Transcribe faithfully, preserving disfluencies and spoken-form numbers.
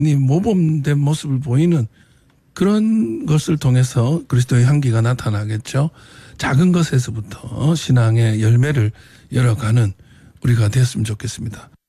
모범된 모습을 보이는 그런 것을 통해서 그리스도의 향기가 나타나겠죠. 작은 것에서부터 신앙의 열매를 열어가는 우리가 되었으면 좋겠습니다.